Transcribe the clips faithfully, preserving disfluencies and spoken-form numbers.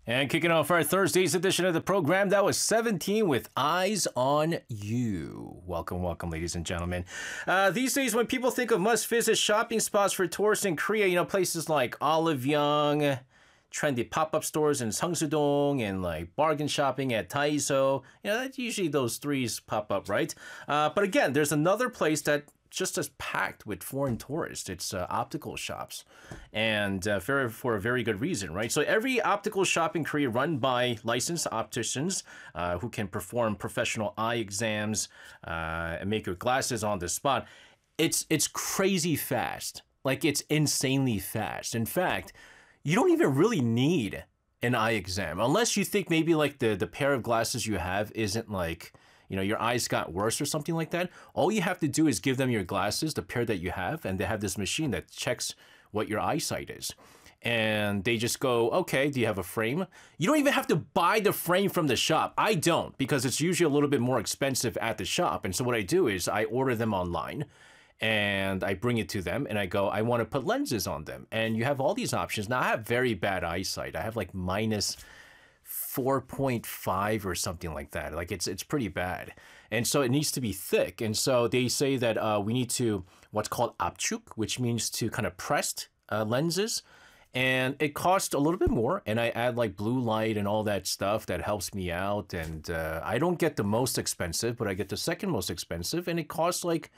And kicking off our Thursday's edition of the program, that was seventeen with Eyes on You. Welcome, welcome, ladies and gentlemen. Uh, these days, when people think of must-visit shopping spots for tourists in Korea, you know, places like Olive Young, trendy pop-up stores in Seongsu-dong, and like bargain shopping at Daiso. You know, that's usually those threes pop up, right? Uh, but again, there's another place that just as packed with foreign tourists. It's uh, optical shops, and uh, for, for a very good reason, right? So every optical shop in Korea run by licensed opticians uh, who can perform professional eye exams uh, and make your glasses on the spot. It's it's crazy fast, like it's insanely fast. In fact, you don't even really need an eye exam unless you think maybe like the the pair of glasses you have isn't like, you know, your eyes got worse or something like that. All you have to do is give them your glasses, the pair that you have, and they have this machine that checks what your eyesight is. And they just go, okay, do you have a frame? You don't even have to buy the frame from the shop. I don't, because it's usually a little bit more expensive at the shop. And so what I do is I order them online and I bring it to them and I go, I want to put lenses on them. And you have all these options. Now I have very bad eyesight. I have like minus four point five or something like that. Like it's it's pretty bad. And so it needs to be thick. And so they say that uh, we need to what's called 압축, which means to kind of pressed uh, lenses. And it costs a little bit more. And I add like blue light and all that stuff that helps me out. And uh, I don't get the most expensive, but I get the second most expensive. And it costs like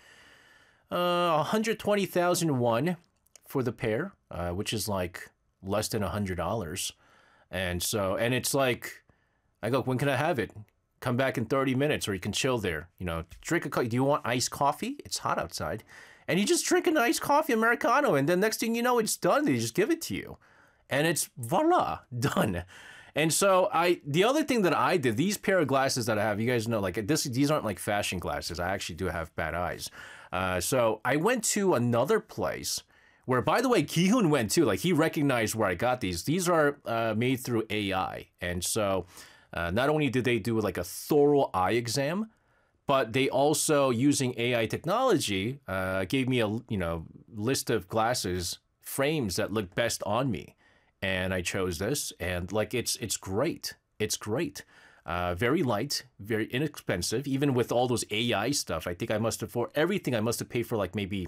uh, one hundred twenty thousand won for the pair, uh, which is like less than one hundred dollars. And so, and it's like, I go, when can I have it? Come back in thirty minutes, or you can chill there. You know, drink a coffee. Do you want iced coffee? It's hot outside. And you just drink an iced coffee Americano, and then next thing you know, it's done. They just give it to you. And it's voila, done. And so I, the other thing that I did, these pair of glasses that I have, you guys know, like this, these aren't like fashion glasses. I actually do have bad eyes. Uh, so I went to another place where, by the way, Ki-hoon went too. Like, he recognized where I got these. These are uh, made through A I. And so uh, not only did they do like a thorough eye exam, but they also, using A I technology, uh, gave me a you know list of glasses, frames that look best on me. And I chose this. And like, it's it's great. It's great. Uh, very light, very inexpensive. Even with all those A I stuff, I think I must have, for everything, I must have paid for like maybe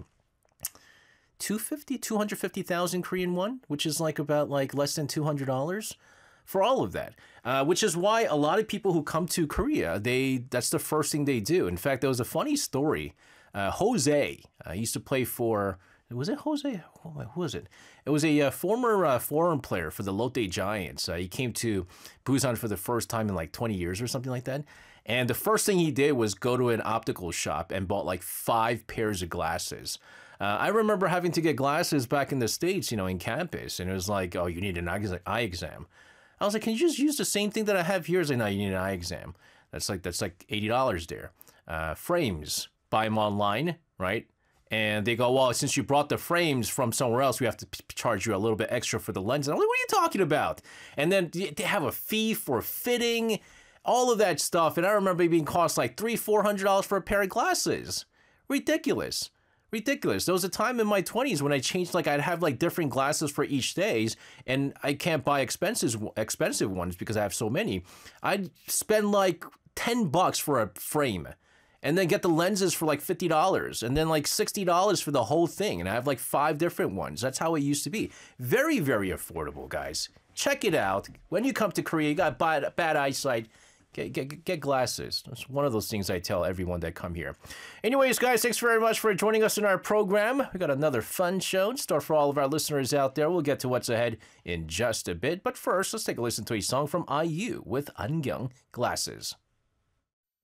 two hundred fifty, two hundred fifty thousand Korean won, which is like about like less than two hundred dollars for all of that. Uh, which is why a lot of people who come to Korea, they that's the first thing they do. In fact, there was a funny story. Uh, Jose uh, used to play for, was it Jose? Who was it? It was a uh, former uh, foreign player for the Lotte Giants. Uh, he came to Busan for the first time in like twenty years or something like that. And the first thing he did was go to an optical shop and bought like five pairs of glasses. Uh, I remember having to get glasses back in the States, you know, in campus. And it was like, oh, you need an eye exam. I was like, can you just use the same thing that I have here? He's like, no, you need an eye exam. That's like, that's like eighty dollars there. Uh, frames, buy them online, right? And they go, well, since you brought the frames from somewhere else, we have to p- charge you a little bit extra for the lens. And I'm like, what are you talking about? And then they have a fee for fitting, all of that stuff. And I remember it being cost like three, four hundred dollars for a pair of glasses. Ridiculous. Ridiculous. There was a time in my twenties when I changed, like I'd have like different glasses for each days, and I can't buy expensive expensive ones because I have so many. I'd spend like ten bucks for a frame, and then get the lenses for like fifty dollars, and then like sixty dollars for the whole thing, and I have like five different ones. That's how it used to be. Very, very affordable, guys. Check it out. When you come to Korea, you got bad, bad eyesight, Get, get, get glasses. That's one of those things I tell everyone that come here. Anyways, guys, thanks very much for joining us in our program. We got another fun show in store for all of our listeners out there. We'll get to what's ahead in just a bit. But first, let's take a listen to a song from I U with 안경 Glasses.